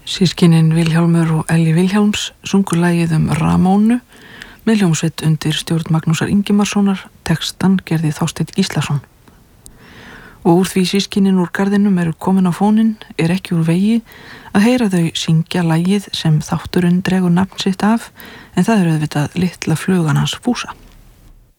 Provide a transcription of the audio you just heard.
Systkinin Vilhjálmur og Elli Vilhjálms sungu lagið Ramónu með hljómsveit undir stjórn Magnúsar Ingimarssonar, textan gerði Þorsteinn Gíslason. Og úr því systkinin úr garðinum eru komin á fóninn ekki úr vegi að heyra þau syngja lagið sem þátturinn dregur nafn sitt af, en það auðvitað litla flugan hans Fúsa.